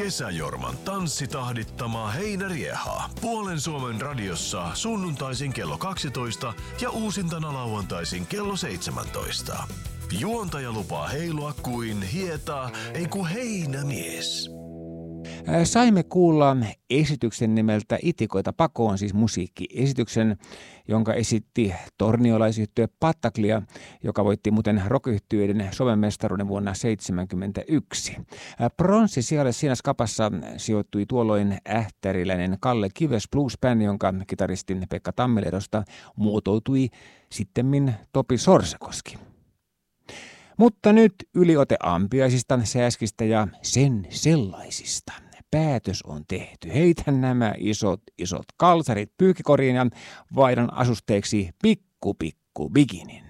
Kesäjorman tanssitahdittama heinärieha. Puolen Suomen radiossa sunnuntaisin kello 12 ja uusintana lauantaisin kello 17. Juontaja lupaa heilua kuin hieta, ei kun heinämies. Saimme kuulla esityksen nimeltä Itikoita pakoon, siis musiikkiesityksen, jonka esitti torniolaisyhtye Pattaklia, joka voitti muuten rock-yhtyeiden Suomen-mestaruuden vuonna 1971. Pronssisijalle siinä skapassa sijoittui tuolloin ähtäriläinen Kalle Kives Blues Band, jonka kitaristin Pekka Tammilerosta muotoutui sittemmin Topi Sorsakoski. Mutta nyt yliote ampiaisista, sääskistä ja sen sellaisista. Päätös on tehty. Heitän nämä isot kalsarit pyykkikoriin ja vaihdan asusteeksi pikku bikinin.